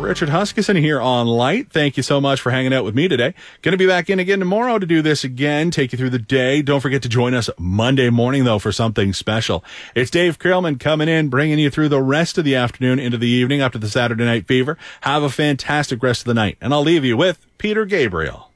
Richard Huskisson here on Light. Thank you so much for hanging out with me today. Going to be back in again tomorrow to do this again, take you through the day. Don't forget to join us Monday morning, though, for something special. It's Dave Krellman coming in, bringing you through the rest of the afternoon into the evening up to the Saturday Night Fever. Have a fantastic rest of the night. And I'll leave you with Peter Gabriel.